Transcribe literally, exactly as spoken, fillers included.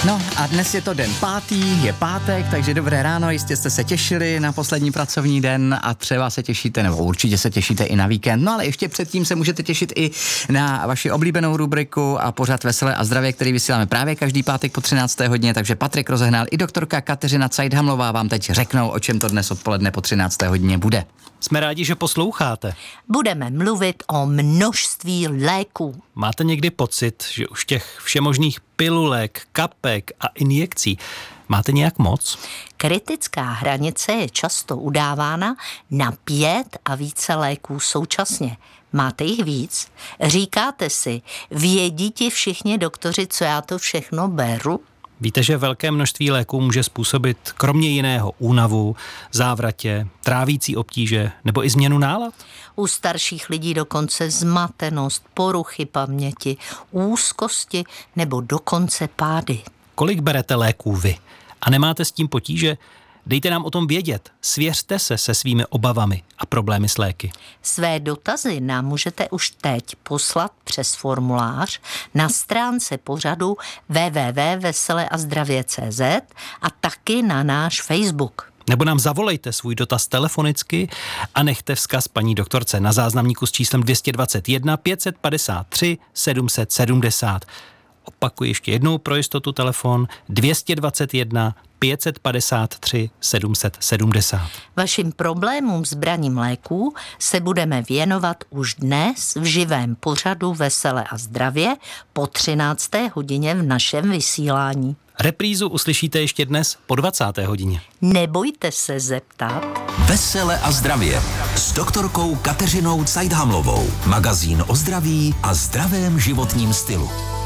No a dnes je to den pátý, je pátek, takže dobré ráno, jistě jste se těšili na poslední pracovní den a třeba se těšíte, nebo určitě se těšíte i na víkend, no ale ještě předtím se můžete těšit i na vaši oblíbenou rubriku a pořad Veselé a zdravě, který vysíláme právě každý pátek po třinácté hodině, takže Patrik Rozehnal i doktorka Kateřina Cajdhamlová vám teď řeknou, o čem to dnes odpoledne po třinácté hodině bude. Jsme rádi, že posloucháte. Budeme mluvit o množství léků. Máte někdy pocit, že už těch všemožných pilulek, kapek a injekcí máte nějak moc? Kritická hranice je často udávána na pět a více léků současně. Máte jich víc? Říkáte si, vědí ti všichni doktoři, co já to všechno beru? Víte, že velké množství léků může způsobit kromě jiného únavu, závratě, trávící obtíže nebo i změnu nálad? U starších lidí dokonce zmatenost, poruchy paměti, úzkosti nebo dokonce pády. Kolik berete léků vy? A nemáte s tím potíže? Dejte nám o tom vědět. Svěřte se se svými obavami a problémy s léky. Své dotazy nám můžete už teď poslat přes formulář na stránce pořadu w w w tečka vesele a zdravě tečka c z a taky na náš Facebook. Nebo nám zavolejte svůj dotaz telefonicky a nechte vzkaz paní doktorce na záznamníku s číslem dvě stě dvacet jedna pět set padesát tři sedm set sedmdesát. Opakuji ještě jednou pro jistotu telefon dvě stě dvacet jedna pět set padesát tři sedm set sedmdesát. Vašim problémům s braním léků se budeme věnovat už dnes v živém pořadu Veselé a zdravě po třinácté hodině v našem vysílání. Reprízu uslyšíte ještě dnes po dvacáté hodině. Nebojte se zeptat. Vesele a zdravě s doktorkou Kateřinou Cajdhamlovou. Magazín o zdraví a zdravém životním stylu.